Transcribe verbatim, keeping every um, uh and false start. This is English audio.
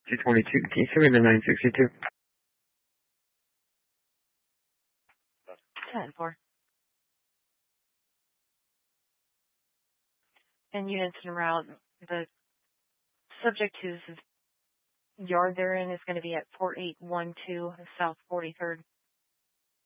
two twenty-two. Can you send me the nine sixty-two? ten four. And units en route, the subject whose yard they're in is going to be at four eight one two South forty-third.